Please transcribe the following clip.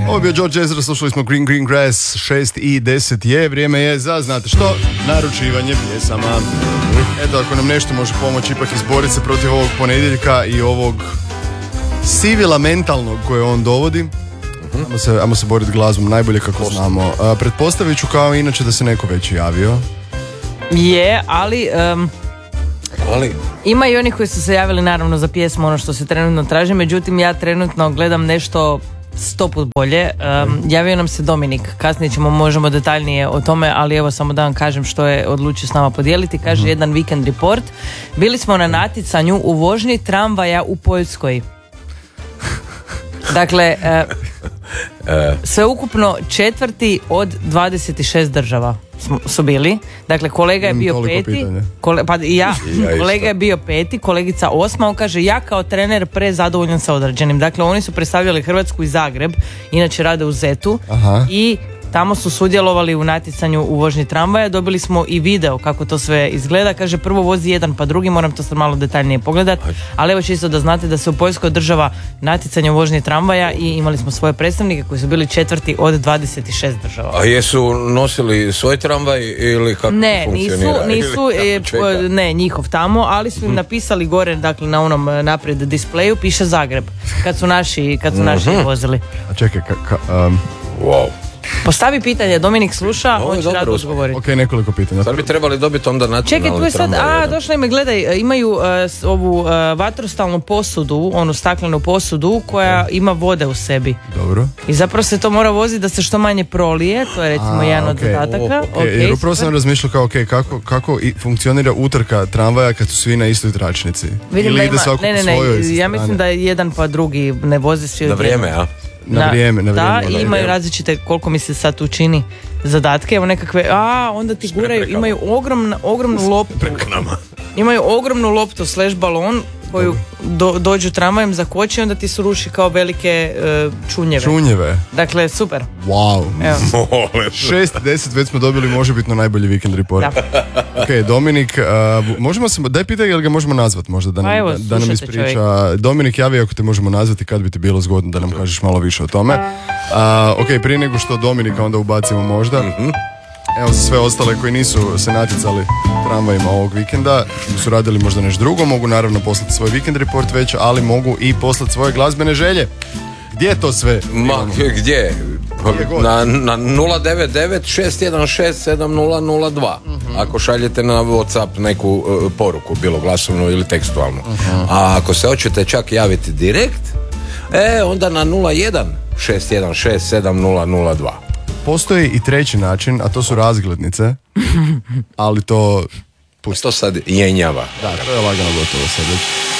Ovo je bio George Ezra, slušali smo Green Grass, 6:10 je, vrijeme je za, znate što, naručivanje pjesama. Eto, ako nam nešto može pomoći ipak izboriti se protiv ovog ponedjeljka i ovog sivila mentalnog koje on dovodi, ajmo se boriti glazbom najbolje kako znamo. Pretpostavit ću kao inače da se neko već javio. Je, ali ima i oni koji su se javili naravno za pjesmu, ono što se trenutno traži, međutim ja trenutno gledam nešto 100 put bolje. Javio nam se Dominik, kasnije možemo detaljnije o tome, ali evo samo da vam kažem što je odlučio s nama podijeliti. Kaže jedan Weekend Report: bili smo na natjecanju u vožnji tramvaja u Poljskoj. Dakle, sveukupno 4. od 26 država su bili. Dakle, kolega je bio 5. Kolega je bio 5. kolegica 8. On kaže, ja kao trener prezadovoljan sa određenim. Dakle, oni su predstavljali Hrvatsku i Zagreb, inače rade u Zetu. I tamo su sudjelovali u natjecanju u vožnji tramvaja. Dobili smo i video kako to sve izgleda. Kaže, prvo vozi jedan pa drugi, moram to sad malo detaljnije pogledati. Ali evo čisto da znate da se u Poljskoj održava natjecanje u vožnji tramvaja i imali smo svoje predstavnike koji su bili 4. od 26 država. A jesu nosili svoj tramvaj ili kako funkcionira? Ne, njihov tamo, ali su im napisali gore, dakle na onom naprijed displeju piše Zagreb, kad su naši vozili. A čekaj, wow. Postavi pitanje, Dominik sluša, on će rado odgovoriti. Ok, nekoliko pitanja. Sad bi trebali dobiti onda nacionalni tramvaj. Čekaj, tu je sad, došla im, gledaj, imaju ovu vatrostalnu posudu, onu staklenu posudu koja ima vode u sebi. Dobro. I zapravo se to mora voziti da se što manje prolije, to je recimo jedan od zadataka. Jer upravo sam razmišljao kao, kako funkcionira utrka tramvaja kad su svi na istoj tračnici? Vidim ili da ide svako po svojoj ja mislim da jedan pa drugi ne vozi svi na vrijeme, a? Na vrijeme. Da, i imaju različite, koliko mi se sad tu čini, zadatke, evo nekakve, onda ti guraju, imaju ogromnu loptu. Imaju ogromnu loptu / balon koju dođu tramvajem zakoči, onda ti se ruši kao velike čunjeve. Dakle, super. Wow. 6:10 već smo dobili možebitno najbolji Weekend Report. Ok, Dominik, možemo se, daj pitaj jel ga možemo nazvati možda da nam ispriča. Čovjek. Dominik, javi ako te možemo nazvati, kad bi ti bilo zgodno da nam kažeš malo više o tome. Ok, prije nego što Dominika onda ubacimo možda. Evo za sve ostale koji nisu se natjecali tramvajima ovog vikenda, su radili možda nešto drugo, mogu naravno poslati svoj Weekend Report već, ali mogu i poslati svoje glazbene želje. Gdje je to sve? Gdje? Na 099-616-7002. Ako šaljete na WhatsApp neku poruku, bilo glasovnu ili tekstualnu. A ako se hoćete čak javiti direkt, onda na 01-616-7002. Postoji i treći način, a to su razglednice, ali to... To sad jenjava. Da, to je lagano gotovo sad već.